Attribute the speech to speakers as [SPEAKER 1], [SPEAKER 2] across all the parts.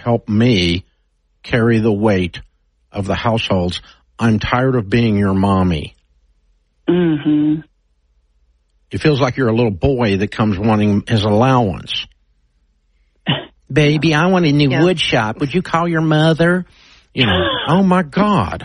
[SPEAKER 1] help me carry the weight of the households. I'm tired of being your mommy.
[SPEAKER 2] Mm-hmm.
[SPEAKER 1] It feels like you're a little boy that comes wanting his allowance. Baby, I want a new wood shop. Would you call your mother? You know, oh my God.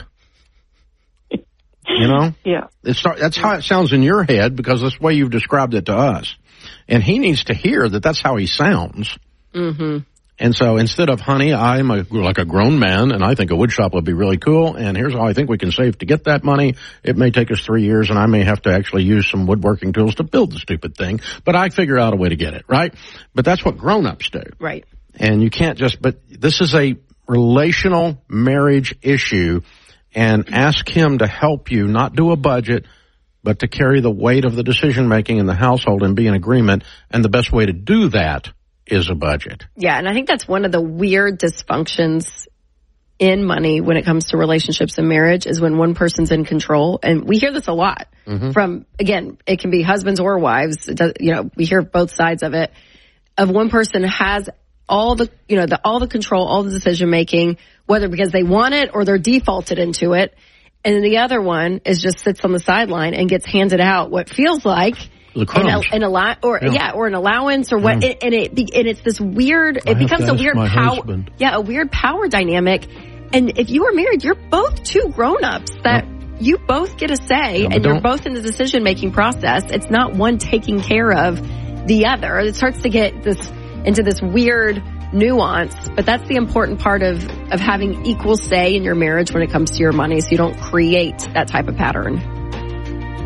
[SPEAKER 1] You know?
[SPEAKER 2] Yeah.
[SPEAKER 1] That's how it sounds in your head because that's the way you've described it to us. And he needs to hear that that's how he sounds.
[SPEAKER 3] Mm-hmm.
[SPEAKER 1] And so instead of, honey, I'm like a grown man, and I think a wood shop would be really cool, and here's how I think we can save to get that money. It may take us 3 years, and I may have to actually use some woodworking tools to build the stupid thing, but I figure out a way to get it, right? But that's what grown-ups do.
[SPEAKER 3] Right.
[SPEAKER 1] And you can't but this is a relational marriage issue, and ask him to help you not do a budget, but to carry the weight of the decision-making in the household and be in agreement, and the best way to do that is a budget.
[SPEAKER 3] Yeah, and I think that's one of the weird dysfunctions in money when it comes to relationships and marriage is when one person's in control. And we hear this a lot from, again, it can be husbands or wives. We hear both sides of it. Of one person has all the control, all the decision making, whether because they want it or they're defaulted into it. And then the other one just sits on the sideline and gets handed out what feels like an allowance or what, and it's this weird. It becomes a weird power. Yeah, a weird power dynamic. And if you are married, you're both two grown-ups that you both get a say, and you're both in the decision making process. It's not one taking care of the other. It starts to get into this weird nuance, but that's the important part of having equal say in your marriage when it comes to your money, so you don't create that type of pattern.